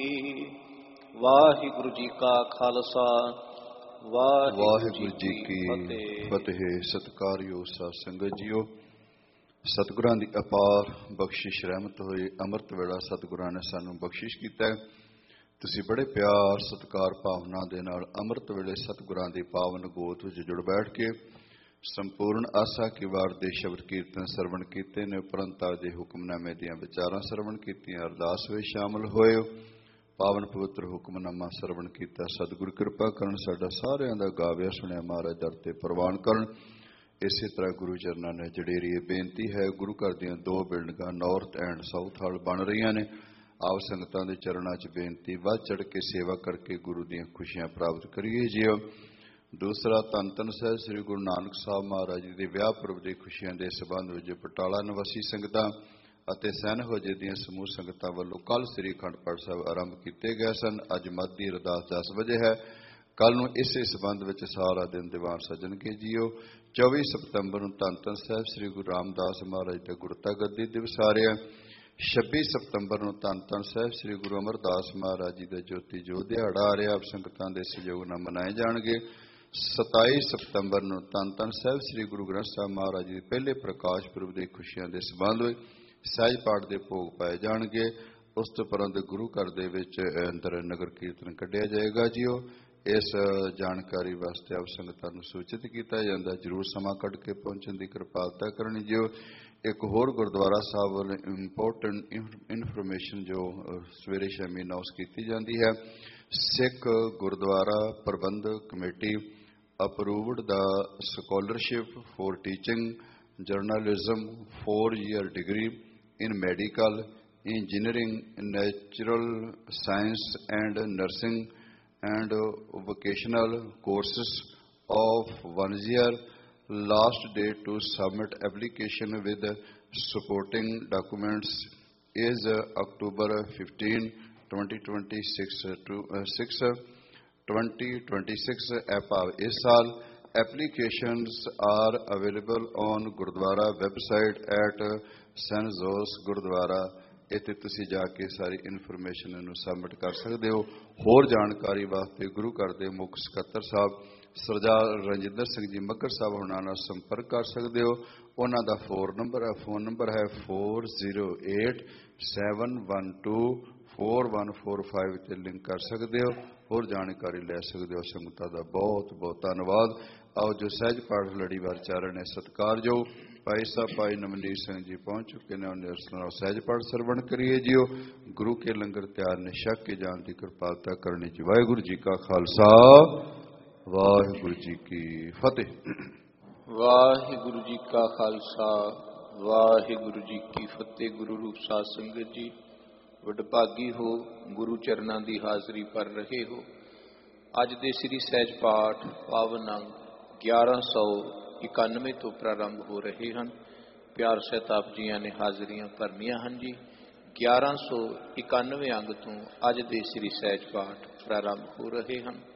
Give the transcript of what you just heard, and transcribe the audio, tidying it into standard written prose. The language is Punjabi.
ਵਾਹਿਗੁਰੂ ਜੀ ਕਾ ਖਾਲਸਾ ਵਾਹਿਗੁਰੂ ਜੀ ਕੀ ਫਤਿਹ। ਸਤਿਕਾਰਯੋਗ ਸਾਧ ਸੰਗਤ ਜੀਓ, ਸਤਿਗੁਰਾਂ ਦੀ ਅਪਾਰ ਬਖਸ਼ਿਸ਼ ਰਹਿਮਤ ਹੋਈ ਅੰਮ੍ਰਿਤ ਵੇਲਾ ਸਤਿਗੁਰਾਂ ਨੇ ਸਾਨੂੰ ਬਖਸ਼ਿਸ਼ ਕੀਤਾ ਹੈ। ਤੁਸੀਂ ਬੜੇ ਪਿਆਰ ਸਤਿਕਾਰ ਭਾਵਨਾ ਦੇ ਨਾਲ ਅੰਮ੍ਰਿਤ ਵੇਲੇ ਸਤਿਗੁਰਾਂ ਦੀ ਪਾਵਨ ਗੋਦ ਵਿੱਚ ਜੁੜ ਬੈਠ ਕੇ ਸੰਪੂਰਨ ਆਸਾ ਕੀ ਵਾਰ ਦੇ ਸ਼ਬਦ ਕੀਰਤਨ ਸਰਵਣ ਕੀਤੇ ਨੇ, ਉਪਰੰਤ ਦੇ ਹੁਕਮਨਾਮੇ ਦੀਆਂ ਵਿਚਾਰਾਂ ਸਰਵਣ ਕੀਤੀਆਂ, ਅਰਦਾਸ ਵਿੱਚ ਸ਼ਾਮਲ ਹੋਏ, ਪਾਵਨ ਪਵਿੱਤਰ ਹੁਕਮਨਾਮਾ ਸਰਵਣ ਕੀਤਾ। ਸਤਿਗੁਰੂ ਕਿਰਪਾ ਕਰਨ, ਸਾਡਾ ਸਾਰਿਆਂ ਦਾ ਗਾਵਿਆ ਸੁਣਿਆ ਮਹਾਰਾਜ ਦਰ ਤੇ ਪ੍ਰਵਾਨ ਕਰਨ। ਇਸੇ ਤਰ੍ਹਾਂ ਗੁਰੂ ਚਰਨਾਂ ਨੇ ਜੜੇਰੀ ਇਹ ਬੇਨਤੀ ਹੈ, ਗੁਰੂ ਘਰ ਦੀਆਂ 2 ਬਿਲਡਿੰਗਾਂ ਨਾਰਥ ਐਂਡ ਸਾਊਥ ਹਾਲ ਬਣ ਰਹੀਆਂ ਨੇ। ਆਪ ਸੰਗਤਾਂ ਦੇ ਚਰਨਾਂ 'ਚ ਬੇਨਤੀ, ਵੱਧ ਚੜ੍ਹ ਕੇ ਸੇਵਾ ਕਰਕੇ ਗੁਰੂ ਦੀਆਂ ਖੁਸ਼ੀਆਂ ਪ੍ਰਾਪਤ ਕਰੀਏ ਜੀਓ। ਦੂਸਰਾ, ਧੰਨ ਧੰਨ ਸਾਹਿਬ ਸ੍ਰੀ ਗੁਰੂ ਨਾਨਕ ਸਾਹਿਬ ਮਹਾਰਾਜ ਜੀ ਦੇ ਵਿਆਹ ਪੁਰਬ ਦੀ ਖੁਸ਼ੀਆਂ ਦੇ ਸਬੰਧ ਵਿੱਚ ਬਟਾਲਾ ਨਿਵਾਸੀ ਸੰਗਤਾਂ ਅਤੇ ਸੈਨ ਹੋਜੇ ਦੀਆਂ ਸਮੂਹ ਸੰਗਤਾਂ ਵੱਲੋਂ ਕੱਲ੍ਹ ਸ੍ਰੀ ਅਖੰਡ ਪਾਠ ਸਾਹਿਬ ਆਰੰਭ ਕੀਤੇ ਗਏ ਸਨ। ਅੱਜ ਮੱਧ ਦੀ ਅਰਦਾਸ 10 ਵਜੇ ਹੈ। ਕੱਲ੍ਹ ਨੂੰ ਇਸੇ ਸਬੰਧ ਵਿੱਚ ਸਾਰਾ ਦਿਨ ਦੀਵਾਨ ਸਜਣਗੇ ਜੀਓ। 24 ਸਤੰਬਰ ਨੂੰ ਧੰਨ ਧੰਨ ਸਾਹਿਬ ਸ੍ਰੀ ਗੁਰੂ ਰਾਮਦਾਸ ਮਹਾਰਾਜ ਦਾ ਗੁਰਤਾ ਗੱਦੀ ਦਿਵਸ ਆ ਰਿਹਾ। 26 ਸਤੰਬਰ ਨੂੰ ਧੰਨ ਧੰਨ ਸਾਹਿਬ ਸ੍ਰੀ ਗੁਰੂ ਅਮਰਦਾਸ ਮਹਾਰਾਜ ਜੀ ਦਾ ਜੋਤੀ ਜੋਤ ਦਿਹਾੜਾ ਆ ਰਿਹਾ। ਆਪ ਸੰਗਤਾਂ ਦੇ ਸਹਿਯੋਗ ਨਾਲ ਮਨਾਏ ਜਾਣਗੇ। 27 ਸਤੰਬਰ ਨੂੰ ਧੰਨ ਧੰਨ ਸਾਹਿਬ ਸ੍ਰੀ ਗੁਰੂ ਗ੍ਰੰਥ ਸਾਹਿਬ ਮਹਾਰਾਜ ਜੀ ਦੇ ਪਹਿਲੇ ਪ੍ਰਕਾਸ਼ ਪੁਰਬ ਦੀ ਖੁਸ਼ੀਆਂ ਦੇ ਸਬੰਧ ਵਿੱਚ ਸਹਿਜ ਪਾਠ ਦੇ ਭੋਗ ਪਾਏ ਜਾਣਗੇ। ਉਸ ਤੋਂ ਉਪਰੰਤ ਗੁਰੂ ਘਰ ਦੇ ਵਿੱਚ ਅੰਦਰ ਨਗਰ ਕੀਰਤਨ ਕੱਢਿਆ ਜਾਏਗਾ ਜੀਓ। ਇਸ ਜਾਣਕਾਰੀ ਵਾਸਤੇ ਆਪ ਸੰਗਤਾਂ ਨੂੰ ਸੂਚਿਤ ਕੀਤਾ ਜਾਂਦਾ, ਜ਼ਰੂਰ ਸਮਾਂ ਕੱਢ ਕੇ ਪਹੁੰਚਣ ਦੀ ਕਿਰਪਾਲਤਾ ਕਰਨੀ ਜੀਓ। ਇੱਕ ਹੋਰ ਗੁਰਦੁਆਰਾ ਸਾਹਿਬ ਵੱਲੋਂ ਇੰਪੋਰਟੈਂਟ ਇਨਫੋਰਮੇਸ਼ਨ ਜੋ ਸਵੇਰੇ ਸ਼ਾਮੀ ਅਨਾਉਂਸ ਕੀਤੀ ਜਾਂਦੀ ਹੈ। ਸਿੱਖ ਗੁਰਦੁਆਰਾ ਪ੍ਰਬੰਧਕ committee approved the scholarship for teaching journalism 4-year degree in medical, engineering, natural science and nursing and vocational courses of 1 year. Last date to submit application with supporting documents is October 15, 2026 to 6/2026 ਇਸ ਸਾਲ। Applications are available on Gurdwara website at St. Joe's Gurdwara। ਇੱਥੇ ਤੁਸੀਂ ਜਾ ਕੇ ਸਾਰੀ ਇਨਫੋਰਮੇਸ਼ਨ ਨੂੰ ਸਬਮਿਟ ਕਰ ਸਕਦੇ ਹੋ। ਹੋਰ ਜਾਣਕਾਰੀ ਵਾਸਤੇ ਗੁਰੂ ਘਰ ਦੇ ਮੁੱਖ ਸਕੱਤਰ ਸਾਹਿਬ ਸਰਦਾਰ ਰਣਜਿੰਦਰ ਸਿੰਘ ਜੀ ਮੱਘਰ ਸਾਹਿਬ ਹੁਣਾਂ ਨਾਲ ਸੰਪਰਕ ਕਰ ਸਕਦੇ ਹੋ। ਉਹਨਾਂ ਦਾ ਫੋਨ ਨੰਬਰ ਹੈ 4087124145 ਤੇ ਲਿੰਕ ਕਰ ਸਕਦੇ ਹੋ, ਹੋਰ ਜਾਣਕਾਰੀ ਲੈ ਸਕਦੇ ਹੋ। ਸੰਗਤਾਂ ਦਾ ਬਹੁਤ ਬਹੁਤ ਧੰਨਵਾਦ। ਆਓ ਜੋ ਸਹਿਜ ਪਾਠ ਲੜੀਵਾਰ ਚਾਰਨ ਹੈ ਸਤਿਕਾਰਯੋਗ ਭਾਈ ਸਾਹਿਬ ਭਾਈ ਨਵਨੀਤ ਸਿੰਘ ਜੀ ਪਹੁੰਚ ਚੁੱਕੇ ਨੇ। ਉਹਨੇ ਉਸ ਨਾਲ ਸਹਿਜ ਪਾਠ ਸਰਵਣ ਕਰੀਏ ਜੀਓ। ਗੁਰੂ ਕੇ ਲੰਗਰ ਤਿਆਰ ਨੇ, ਛਕ ਕੇ ਜਾਣ ਦੀ ਕਿਰਪਾਲਤਾ ਕਰਨੀ ਜੀ। ਵਾਹਿਗੁਰੂ ਜੀ ਕਾ ਖਾਲਸਾ, ਵਾਹਿਗੁਰੂ ਜੀ ਕੀ ਫਤਿਹ। ਵਾਹਿਗੁਰੂ ਜੀ ਕਾ ਖਾਲਸਾ, ਵਾਹਿਗੁਰੂ ਜੀ ਕੀ ਫਤਿਹ। ਗੁਰੂ ਰੂਪ ਸਾਧ ਸੰਗਤ ਜੀ, ਵਡਭਾਗੀ ਹੋ, ਗੁਰੂ ਚਰਨਾਂ ਦੀ ਹਾਜ਼ਰੀ ਭਰ ਰਹੇ ਹੋ। ਅੱਜ ਦੇ ਸ੍ਰੀ ਸਹਿਜ ਪਾਠ ਪਾਵਨ ਅੰਗ 1191 ਤੋਂ ਪ੍ਰਾਰੰਭ ਹੋ ਰਹੇ ਹਨ। ਪਿਆਰ ਸਹਿਤ ਆਪ ਜੀਆਂ ਨੇ ਹਾਜ਼ਰੀਆਂ ਭਰਨੀਆਂ ਹਨ ਜੀ। 1191 ਅੰਗ ਤੋਂ ਅੱਜ ਦੇ ਸ੍ਰੀ ਸਹਿਜ ਪਾਠ ਪ੍ਰਾਰੰਭ ਹੋ ਰਹੇ ਹਨ।